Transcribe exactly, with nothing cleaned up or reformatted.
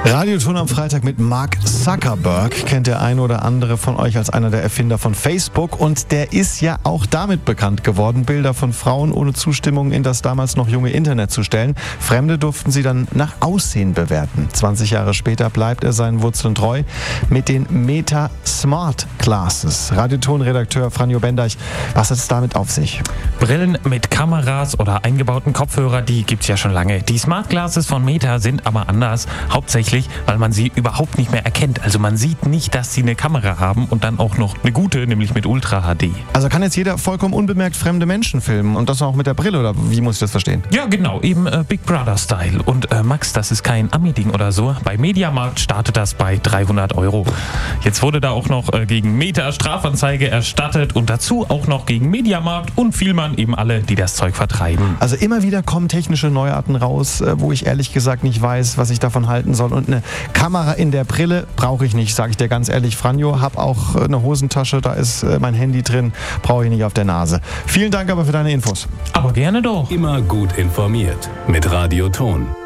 Radioton am Freitag mit Mark Zuckerberg. Kennt der eine oder andere von euch als einer der Erfinder von Facebook. Und der ist ja auch damit bekannt geworden, Bilder von Frauen ohne Zustimmung in das damals noch junge Internet zu stellen. Fremde durften sie dann nach Aussehen bewerten. zwanzig Jahre später bleibt er seinen Wurzeln treu mit den Meta Smart Glasses. Radioton-Redakteur Franjo Bendeich, was hat es damit auf sich? Brillen mit Kameras oder eingebauten Kopfhörer, die gibt's ja schon lange. Die Smart Glasses von Meta sind aber anders, hauptsächlich weil man sie überhaupt nicht mehr erkennt. Also man sieht nicht, dass sie eine Kamera haben und dann auch noch eine gute, nämlich mit Ultra H D. Also kann jetzt jeder vollkommen unbemerkt fremde Menschen filmen und das auch mit der Brille, oder wie muss ich das verstehen? Ja, genau, eben äh, Big Brother Style. Und äh, Max, das ist kein Ami-Ding oder so. Bei Mediamarkt startet das bei dreihundert Euro. Jetzt wurde da auch noch äh, gegen Meta Strafanzeige erstattet und dazu auch noch gegen Mediamarkt und Vielmann, eben alle, die das Zeug vertreiben. Also immer wieder kommen technische Neuarten raus, äh, wo ich ehrlich gesagt nicht weiß, was ich davon halten soll. Und eine Kamera in der Brille brauche ich nicht, sage ich dir ganz ehrlich, Franjo. Hab auch eine Hosentasche, da ist mein Handy drin, brauche ich nicht auf der Nase. Vielen Dank aber für deine Infos. Aber gerne doch. Immer gut informiert mit Radioton.